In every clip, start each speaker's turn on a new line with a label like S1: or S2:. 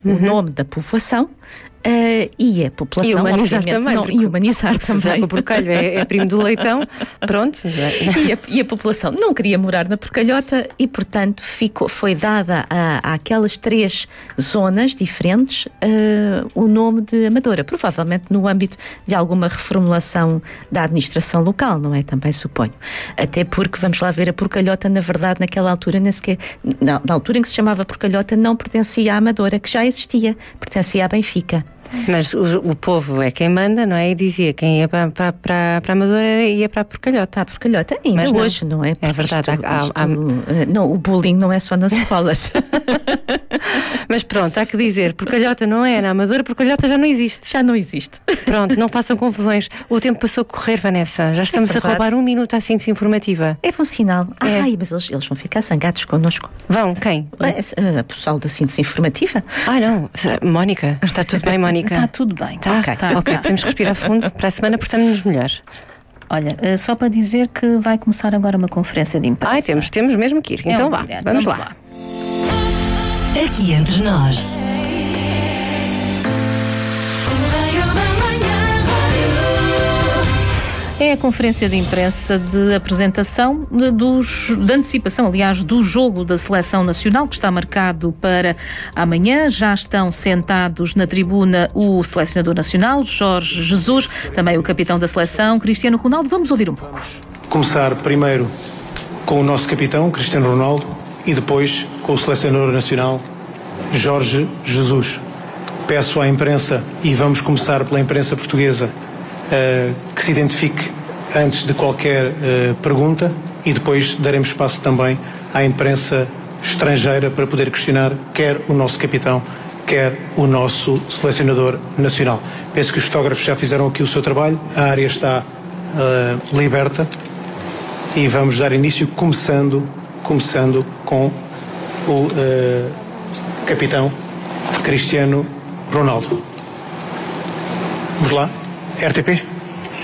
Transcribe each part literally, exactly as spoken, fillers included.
S1: uhum. o nome da povoação. Uh, e a população,
S2: e humanizar também,
S1: não, e humanizar também.
S2: O Porcalho é, é primo do Leitão, pronto.
S1: E a, e a população não queria morar na Porcalhota e, portanto, ficou, foi dada a, a aquelas três zonas diferentes uh, o nome de Amadora, provavelmente no âmbito de alguma reformulação da administração local, não é? Também suponho. Até porque, vamos lá ver, a Porcalhota, na verdade, naquela altura, nem sequer, na, na altura em que se chamava Porcalhota, não pertencia à Amadora, que já existia, pertencia à Benfica.
S2: Mas o, o povo é quem manda, não é? E dizia quem ia para, para, para, para a Amadora ia para a Porcalhota.
S1: A Porcalhota ainda
S2: mas não.
S1: hoje, não é?
S2: Porque é verdade.
S1: Isto,
S2: há,
S1: isto,
S2: há...
S1: Não, o bullying não é só nas escolas.
S2: Mas pronto, há que dizer, Porcalhota não é na Amadora, Porcalhota já não existe.
S1: Já não existe.
S2: Pronto, não façam confusões. O tempo passou a correr, Vanessa. Já estamos é a roubar um minuto à síntese informativa.
S1: É bom sinal.
S2: É.
S1: Ai, mas eles, eles vão ficar zangados connosco.
S2: Vão, quem?
S1: É, a pessoal da síntese informativa.
S2: Ah, não. Mónica, está tudo bem, Mónica?
S3: Está tudo bem.
S2: Tá,
S3: ok,
S2: tá, ok. Podemos respirar fundo. Para a semana portamos-nos melhor.
S3: Olha, só para dizer que vai começar agora uma conferência de imprensa.
S2: Ai, temos, temos mesmo que ir. Então
S3: é um
S2: vá,
S3: direto.
S2: vamos,
S3: vamos
S2: lá.
S3: lá.
S4: Aqui entre nós.
S3: É a conferência de imprensa de apresentação de, dos, de antecipação, aliás, do jogo da Seleção Nacional, que está marcado para amanhã. Já estão sentados na tribuna o selecionador nacional, Jorge Jesus, também o capitão da seleção, Cristiano Ronaldo. Vamos ouvir um pouco.
S5: Começar primeiro com o nosso capitão, Cristiano Ronaldo, e depois com o selecionador nacional, Jorge Jesus. Peço à imprensa, e vamos começar pela imprensa portuguesa, Uh, que se identifique antes de qualquer uh, pergunta, e depois daremos espaço também à imprensa estrangeira para poder questionar quer o nosso capitão, quer o nosso selecionador nacional. Penso que os fotógrafos já fizeram aqui o seu trabalho, a área está uh, liberta e vamos dar início começando, começando com o uh, capitão Cristiano Ronaldo. Vamos lá. R T P.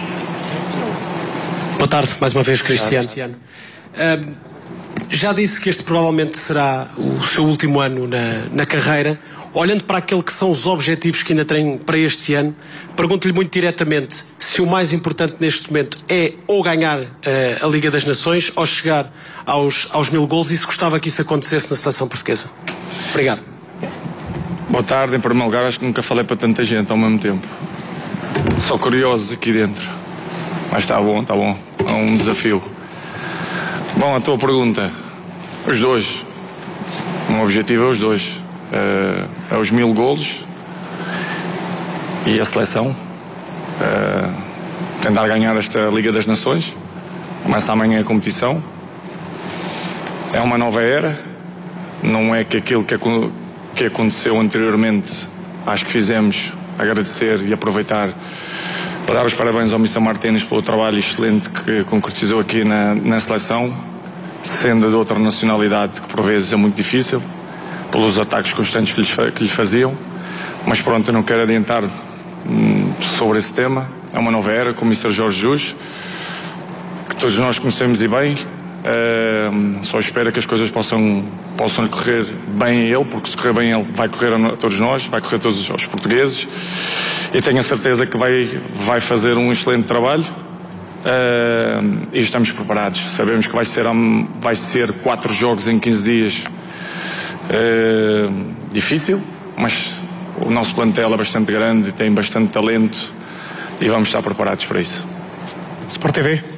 S6: Boa tarde, mais uma vez, Cristiano. Um, já disse que este provavelmente será o seu último ano na, na carreira. Olhando para aquele que são os objetivos que ainda tem para este ano, pergunto-lhe muito diretamente se o mais importante neste momento é ou ganhar uh, a Liga das Nações ou chegar aos, aos mil golos, e se gostava que isso acontecesse na seleção portuguesa. Obrigado.
S7: Boa tarde. Em primeiro lugar, acho que nunca falei para tanta gente ao mesmo tempo. Só curiosos aqui dentro. Mas está bom, está bom. É um desafio. Bom, a tua pergunta. Os dois. O meu objetivo é os dois. É, é os mil golos e a seleção. É, tentar ganhar esta Liga das Nações. Começa amanhã a competição. É uma nova era. Não é que aquilo que, que aconteceu anteriormente, acho que fizemos, agradecer e aproveitar para dar os parabéns ao mister Martínez pelo trabalho excelente que concretizou aqui na, na seleção, sendo de outra nacionalidade, que por vezes é muito difícil, pelos ataques constantes que, lhes, que lhe faziam. Mas pronto, eu não quero adiantar hum, sobre esse tema. É uma nova era com o mister Jorge Jesus, que todos nós conhecemos e bem. Uh, só espero que as coisas possam, possam lhe correr bem a ele, porque se correr bem a ele, vai correr a todos nós, vai correr a todos aos portugueses, e tenho a certeza que vai, vai fazer um excelente trabalho. Uh, e estamos preparados. Sabemos que vai ser, vai ser quatro jogos em quinze dias. Uh, difícil, mas o nosso plantel é bastante grande e tem bastante talento, e vamos estar preparados para isso.
S5: Sport T V.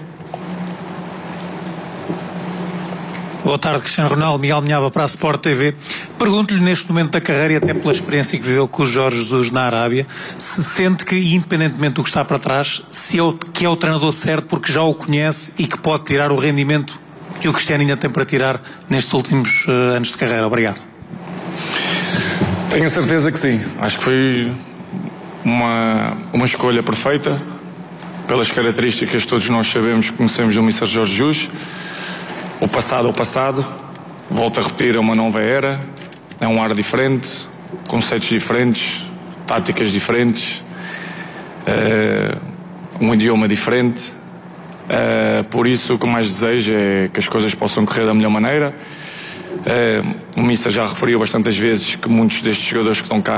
S8: Boa tarde, Cristiano Ronaldo. Miguel Minhava para a Sport T V. Pergunto-lhe, neste momento da carreira e até pela experiência que viveu com o Jorge Jesus na Arábia, se sente que, independentemente do que está para trás, se é o, que é o treinador certo porque já o conhece e que pode tirar o rendimento que o Cristiano ainda tem para tirar nestes últimos uh, anos de carreira. Obrigado.
S7: Tenho a certeza que sim. Acho que foi uma, uma escolha perfeita, pelas características que todos nós sabemos, conhecemos do mister Jorge Jesus. O passado é o passado, volto a repetir, é uma nova era, é um ar diferente, conceitos diferentes, táticas diferentes, uh, um idioma diferente. Uh, por isso, o que mais desejo é que as coisas possam correr da melhor maneira Uh, o Mister já referiu bastantes vezes que muitos destes jogadores que estão cá